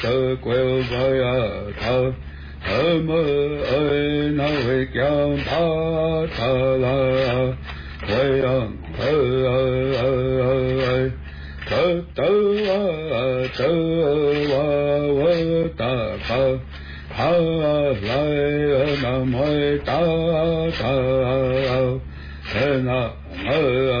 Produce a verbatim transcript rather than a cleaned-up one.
得归归啊他。什么爱那为讲他他啦，为让他他得啊得啊我大他他来那么大他。那